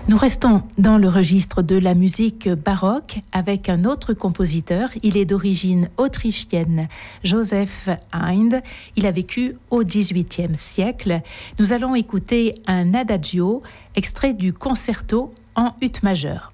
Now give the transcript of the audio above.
Nous restons dans le registre de la musique baroque avec un autre compositeur. Il est d'origine autrichienne, Joseph Haydn. Il a vécu au XVIIIe siècle. Nous allons écouter un adagio, extrait du concerto en ut majeur.